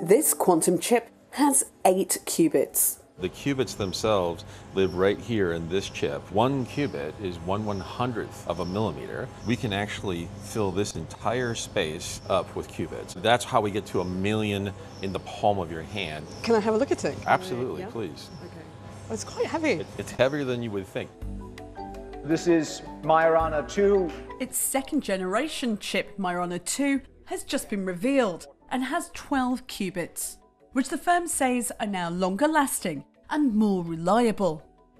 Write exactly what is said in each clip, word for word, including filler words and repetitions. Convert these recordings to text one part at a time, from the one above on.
This quantum chip has eight qubits. The qubits themselves live right here in this chip. One qubit is one one hundredth of a millimeter. We can actually fill this entire space up with qubits. That's how we get to a million in the palm of your hand. Can I have a look at it? Absolutely, Yeah. please. Okay. Well, it's quite heavy. It, it's heavier than you would think. This is Majorana two. Its second generation chip, Majorana two, has just been revealed and has twelve qubits, which the firm says are now longer lasting and more reliable.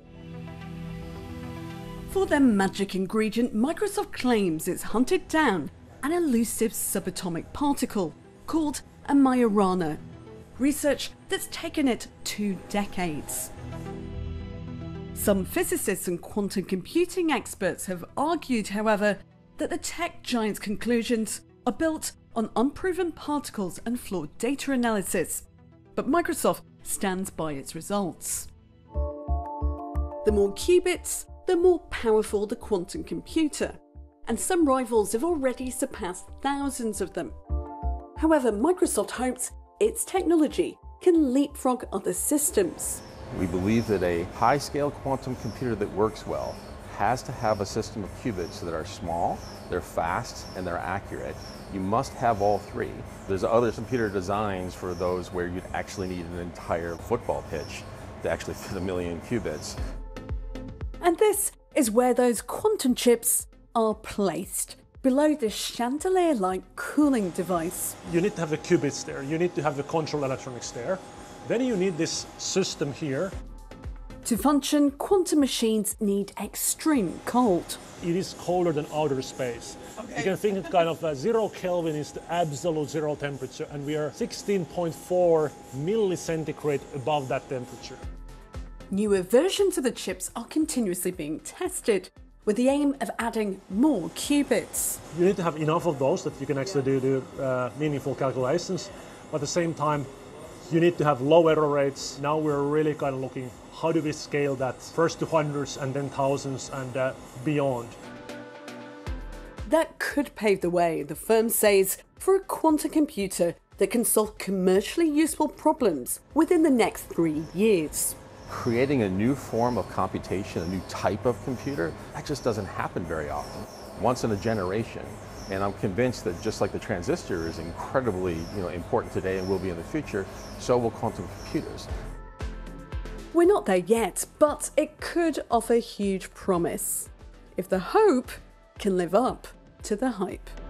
For their magic ingredient, Microsoft claims it's hunted down an elusive subatomic particle called a Majorana, research that's taken it two decades. Some physicists and quantum computing experts have argued, however, that the tech giant's conclusions are built on unproven particles and flawed data analysis, but Microsoft stands by its results. The more qubits, the more powerful the quantum computer, and some rivals have already surpassed thousands of them. However, Microsoft hopes its technology can leapfrog other systems. We believe that a high-scale quantum computer that works well has to have a system of qubits that are small, they're fast, and they're accurate. You must have all three. There's other computer designs for those where you'd actually need an entire football pitch to actually fit a million qubits. And this is where those quantum chips are placed, below this chandelier-like cooling device. You need to have the qubits there, you need to have the control electronics there. Then you need this system here. To function, quantum machines need extreme cold. It is colder than outer space. Okay. You can think of kind of uh, zero Kelvin is the absolute zero temperature, and we are sixteen point four millicentigrade above that temperature. Newer versions of the chips are continuously being tested, with the aim of adding more qubits. You need to have enough of those that you can actually do, do uh, meaningful calculations, but at the same time, you need to have low error rates. Now we're really kind of looking, how do we scale that first to hundreds and then thousands and uh, beyond. That could pave the way, the firm says, for a quantum computer that can solve commercially useful problems within the next three years. Creating a new form of computation, a new type of computer, that just doesn't happen very often. Once in a generation. And I'm convinced that just like the transistor is incredibly you know, important today and will be in the future, so will quantum computers. We're not there yet, but it could offer huge promise, if the hope can live up to the hype.